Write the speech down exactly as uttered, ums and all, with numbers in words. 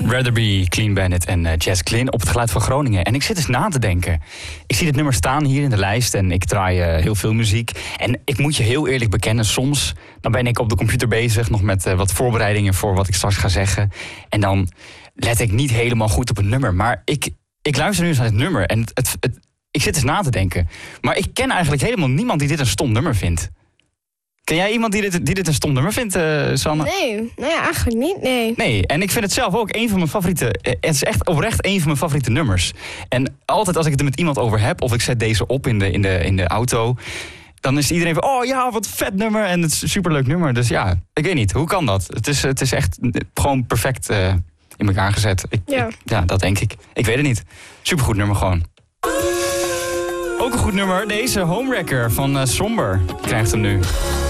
Rather Be, Clean Bandit en uh, Jazz Glynn op het geluid van Groningen. En ik zit eens na te denken. Ik zie dit nummer staan hier in de lijst en ik draai uh, heel veel muziek. En ik moet je heel eerlijk bekennen, soms dan ben ik op de computer bezig, nog met uh, wat voorbereidingen voor wat ik straks ga zeggen. En dan let ik niet helemaal goed op het nummer. Maar ik, ik luister nu eens naar het nummer en het, het, het, ik zit eens na te denken. Maar ik ken eigenlijk helemaal niemand die dit een stom nummer vindt. Ken jij iemand die dit, die dit een stom nummer vindt, uh, Sanne? Nee, nou ja, eigenlijk niet, nee. Nee, en ik vind het zelf ook een van mijn favoriete... Het is echt oprecht een van mijn favoriete nummers. En altijd als ik het er met iemand over heb, of ik zet deze op in de, in de, in de auto, dan is iedereen van, oh ja, wat vet nummer. En het is een superleuk nummer. Dus ja, ik weet niet, hoe kan dat? Het is, het is echt gewoon perfect uh, in elkaar gezet. Ik, ja. Ik, ja, dat denk ik. Ik weet het niet. Supergoed nummer gewoon. Ook een goed nummer, deze Homewrecker van uh, Somber. Je krijgt hem nu.